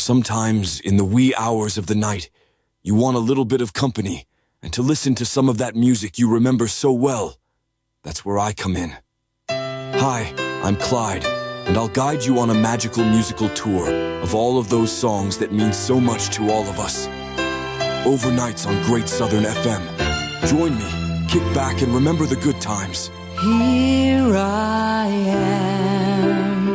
Sometimes, in the wee hours of the night, you want a little bit of company and to listen to some of that music you remember so well. That's where I come in. Hi, I'm Clyde, and I'll guide you on a magical musical tour of all of those songs that mean so much to all of us. Overnights on Great Southern FM. Join me, kick back, and remember the good times. Here I am.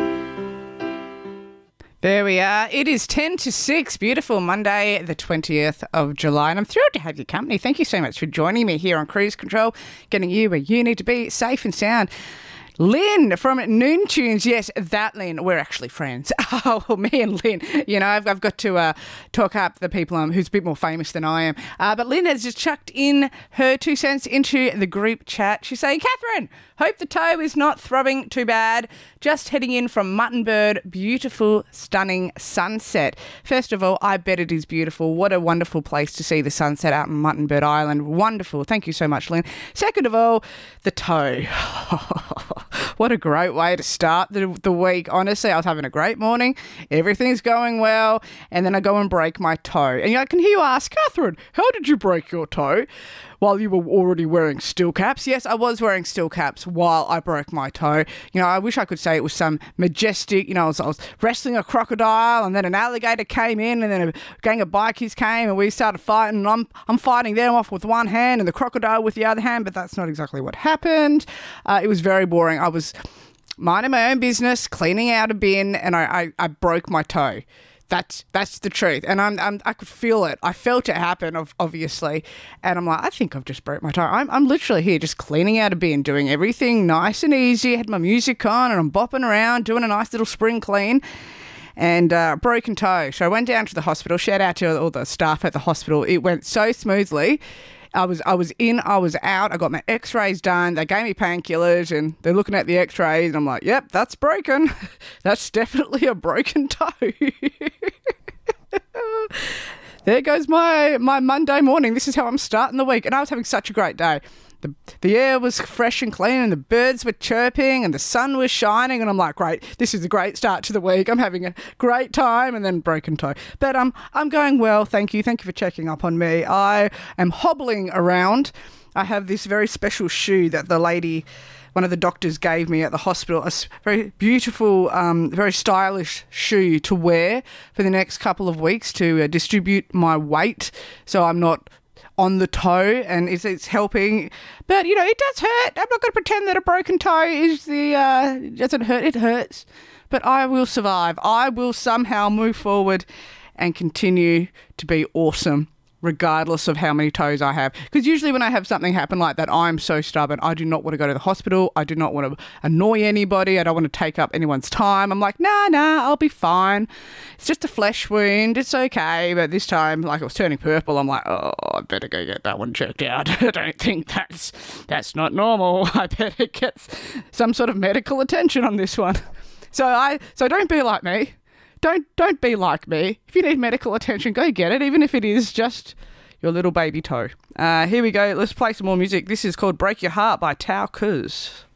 There we are. It is 10 to 6. Beautiful Monday, the 20th of July. And I'm thrilled to have your company. Thank you so much for joining me here on Cruise Control, getting you where you need to be, safe and sound. Lynn from Noon Tunes. Yes, that Lynn. We're actually friends. Oh, me and Lynn. You know, I've got to talk up the people who's a bit more famous than I am. But Lynn has just chucked in her 2 cents into the group chat. She's saying, Catherine, hope the toe is not throbbing too bad. Just heading in from Muttonbird. Beautiful, stunning sunset. First of all, I bet it is beautiful. What a wonderful place to see the sunset out in Muttonbird Island. Wonderful. Thank you so much, Lynn. Second of all, the toe. What a great way to start the week. Honestly, I was having a great morning. Everything's going well. And then I go and break my toe. And I can hear you ask, Catherine, how did you break your toe? While you were already wearing steel caps. Yes, I was wearing steel caps while I broke my toe. You know, I wish I could say it was some majestic, you know, I was wrestling a crocodile and then an alligator came in and then a gang of bikies came and we started fighting. And I'm fighting them off with one hand and the crocodile with the other hand, but that's not exactly what happened. It was very boring. I was minding my own business, cleaning out a bin, and I broke my toe. That's the truth. And I could feel it. I felt it happen, obviously. And I'm like, I think I've just broke my toe. I'm literally here just cleaning out a bin, doing everything nice and easy. I had my music on and I'm bopping around, doing a nice little spring clean. And broken toe. So I went down to the hospital. Shout out to all the staff at the hospital. It went so smoothly. I was in, I was out. I got my x-rays done. They gave me painkillers and they're looking at the x-rays and I'm like, yep, that's broken. That's definitely a broken toe. There goes my Monday morning. This is how I'm starting the week. And I was having such a great day. The air was fresh and clean and the birds were chirping and the sun was shining and I'm like, great, this is a great start to the week. I'm having a great time, and then broken toe. But I'm going well, thank you. Thank you for checking up on me. I am hobbling around. I have this very special shoe that the lady, one of the doctors, gave me at the hospital, a very beautiful, very stylish shoe to wear for the next couple of weeks to distribute my weight so I'm not on the toe, and it's helping. But, you know, it does hurt. I'm not going to pretend that a broken toe doesn't hurt. It hurts. But I will survive. I will somehow move forward and continue to be awesome, regardless of how many toes I have. Because usually when I have something happen like that, I'm so stubborn. I do not want to go to the hospital. I do not want to annoy anybody. I don't want to take up anyone's time. I'm like, nah, I'll be fine. It's just a flesh wound. It's okay. But this time, like, it was turning purple. I'm like, oh, I better go get that one checked out. I don't think that's not normal. I better get some sort of medical attention on this one. So don't be like me. Don't be like me. If you need medical attention, go get it, even if it is just your little baby toe. Here we go. Let's play some more music. This is called Break Your Heart by Tao Kuz.